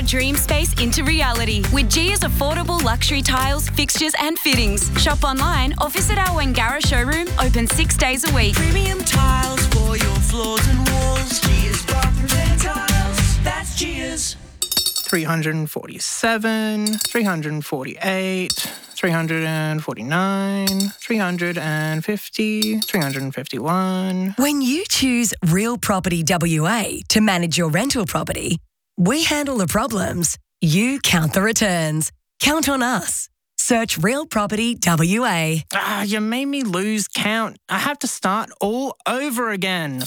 your dream space into reality with Gia's affordable luxury tiles, fixtures and fittings. Shop online or visit our Wangara showroom, open 6 days a week. Premium tiles for your floors and walls. Gia's Bathrooms and Tiles. That's Gia's. 347, 348, 349, 350, 351. When you choose Real Property WA to manage your rental property, we handle the problems, you count the returns. Count on us. Search Real Property WA. You made me lose count. I have to start all over again.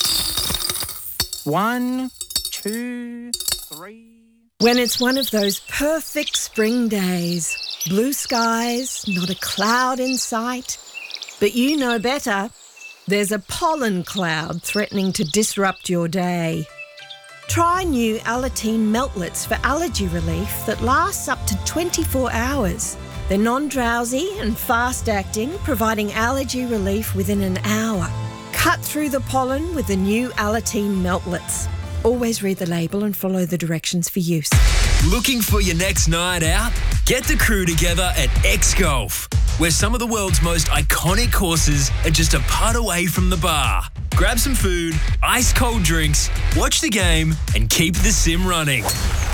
1, 2, 3... When it's one of those perfect spring days, blue skies, not a cloud in sight, but you know better, there's a pollen cloud threatening to disrupt your day. Try new Alateen Meltlets for allergy relief that lasts up to 24 hours. They're non-drowsy and fast-acting, providing allergy relief within an hour. Cut through the pollen with the new Alateen Meltlets. Always read the label and follow the directions for use. Looking for your next night out? Get the crew together at X Golf, where some of the world's most iconic courses are just a putt away from the bar. Grab some food, ice cold drinks, watch the game, and keep the sim running.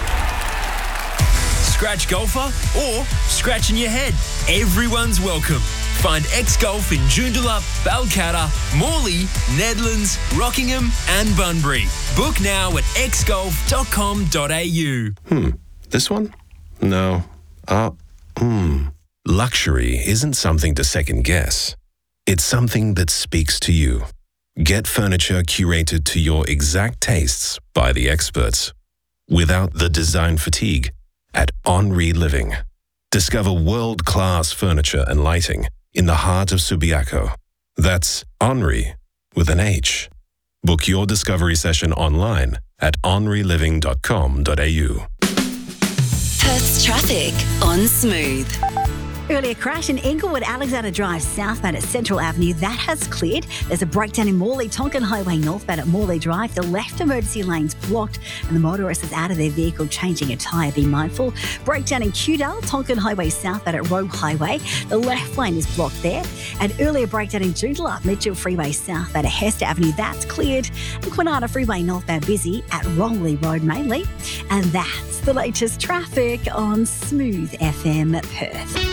Scratch golfer or scratching your head. Everyone's welcome. Find X Golf in Joondalup, Balcatta, Morley, Nedlands, Rockingham and Bunbury. Book now at xgolf.com.au. This one? No. Luxury isn't something to second guess. It's something that speaks to you. Get furniture curated to your exact tastes by the experts, without the design fatigue, at Henri Living. Discover world-class furniture and lighting in the heart of Subiaco. That's Henri with an H. Book your discovery session online at henriliving.com.au. Perth's traffic on Smooth. Earlier crash in Inglewood, Alexander Drive southbound at Central Avenue. That has cleared. There's a breakdown in Morley, Tonkin Highway northbound at Morley Drive. The left emergency lane's blocked and the motorist is out of their vehicle changing a tyre. Be mindful. Breakdown in Kewdale, Tonkin Highway southbound at Roe Highway. The left lane is blocked there. And earlier breakdown in Joondalup, Mitchell Freeway southbound at Hester Avenue. That's cleared. And Kwinana Freeway northbound busy at Rongley Road mainly. And that's the latest traffic on Smooth FM Perth.